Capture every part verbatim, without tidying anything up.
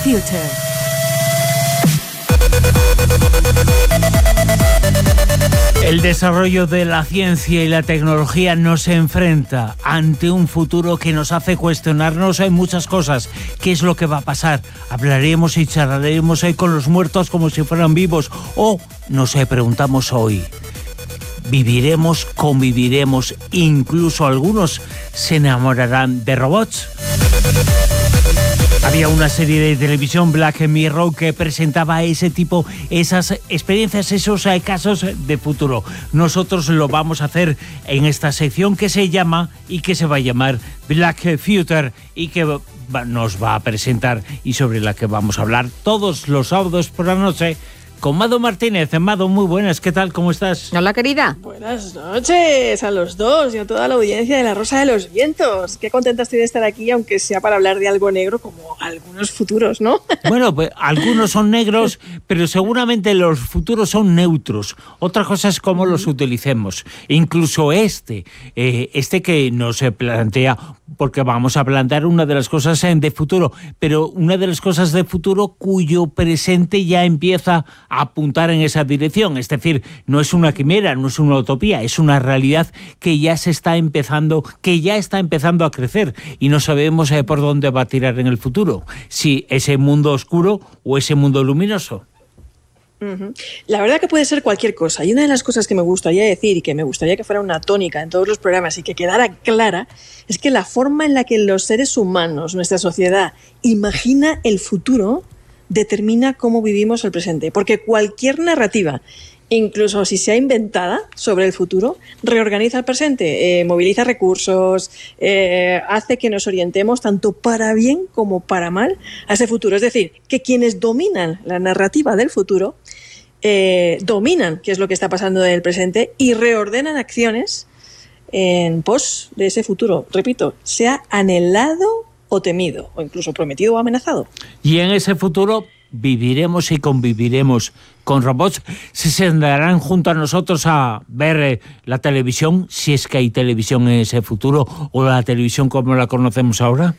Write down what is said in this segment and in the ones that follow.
Future. El desarrollo de la ciencia y la tecnología nos enfrenta ante un futuro que nos hace cuestionarnos en muchas cosas. ¿Qué es lo que va a pasar? ¿Hablaremos y charlaremos hoy con los muertos como si fueran vivos? O, nos preguntamos hoy, ¿viviremos, conviviremos, incluso algunos se enamorarán de robots? Había una serie de televisión, Black Mirror, que presentaba ese tipo, esas experiencias, esos casos de futuro. Nosotros lo vamos a hacer en esta sección que se llama y que se va a llamar Black Future y que nos va a presentar y sobre la que vamos a hablar todos los sábados por la noche con Mado Martínez. Mado, muy buenas, ¿qué tal? ¿Cómo estás? Hola, querida. Buenas noches a los dos y a toda la audiencia de La Rosa de los Vientos. Qué contenta estoy de estar aquí, aunque sea para hablar de algo negro como algunos futuros, ¿no? Bueno, pues algunos son negros, pero seguramente los futuros son neutros. Otra cosa es cómo los utilicemos. Incluso este, eh, este que nos plantea, porque vamos a plantear una de las cosas de futuro, pero una de las cosas de futuro cuyo presente ya empieza a apuntar en esa dirección. Es decir, no es una quimera, no es una utopía, es una realidad que ya se está empezando, que ya está empezando a crecer y no sabemos eh, por dónde va a tirar en el futuro. Si ese mundo oscuro o ese mundo luminoso. Uh-huh. La verdad que puede ser cualquier cosa. Y una de las cosas que me gustaría decir y que me gustaría que fuera una tónica en todos los programas y que quedara clara es que la forma en la que los seres humanos, nuestra sociedad, imagina el futuro determina cómo vivimos el presente. Porque cualquier narrativa, incluso si sea inventada sobre el futuro, reorganiza el presente, eh, moviliza recursos, eh, hace que nos orientemos tanto para bien como para mal a ese futuro. Es decir, que quienes dominan la narrativa del futuro eh, dominan qué es lo que está pasando en el presente y reordenan acciones en pos de ese futuro. Repito, sea anhelado o temido, o incluso prometido o amenazado. Y en ese futuro viviremos y conviviremos con robots. Se sentarán junto a nosotros a ver eh, la televisión, si es que hay televisión en ese futuro, o la televisión como la conocemos ahora.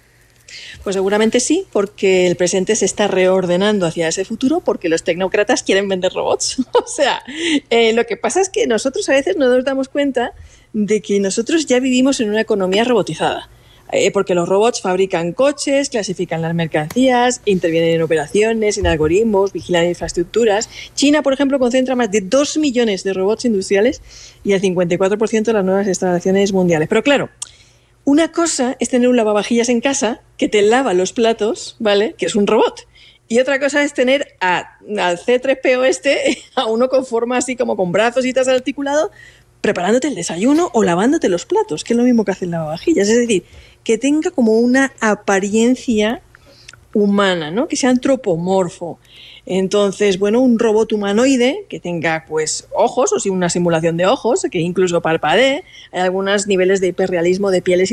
Pues seguramente sí, porque el presente se está reordenando hacia ese futuro porque los tecnócratas quieren vender robots. O sea, eh, lo que pasa es que nosotros a veces no nos damos cuenta de que nosotros ya vivimos en una economía robotizada. Eh, porque los robots fabrican coches, clasifican las mercancías, intervienen en operaciones, en algoritmos, vigilan infraestructuras. China, por ejemplo, concentra más de dos millones de robots industriales y el cincuenta y cuatro por ciento de las nuevas instalaciones mundiales. Pero claro, una cosa es tener un lavavajillas en casa que te lava los platos, ¿vale? Que es un robot. Y otra cosa es tener a, al ce tres pe o este, a uno con forma así como con brazos y tal articulado, preparándote el desayuno o lavándote los platos, que es lo mismo que hace el lavavajillas. Es decir, que tenga como una apariencia humana, ¿no? Que sea antropomorfo. Entonces, bueno, un robot humanoide que tenga, pues, ojos, o si una simulación de ojos, que incluso parpadee. Hay algunos niveles de hiperrealismo de pieles y